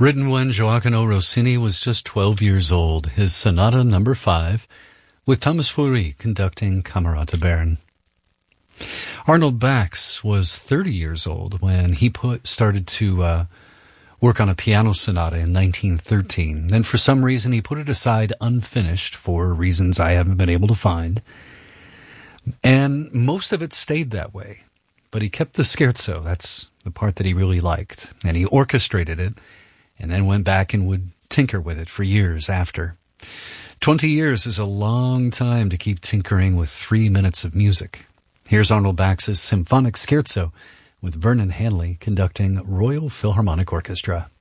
Written when Gioacchino Rossini was just 12 years old, his Sonata No. 5, with Thomas Fourie conducting Camerata Bern. Arnold Bax was 30 years old when he started to work on a piano sonata in 1913. Then for some reason he put it aside unfinished for reasons I haven't been able to find. And most of it stayed that way. But he kept the scherzo. That's the part that he really liked. And he orchestrated it and then went back and would tinker with it for years after. 20 years is a long time to keep tinkering with 3 minutes of music. Here's Arnold Bax's Symphonic Scherzo with Vernon Hanley conducting Royal Philharmonic Orchestra.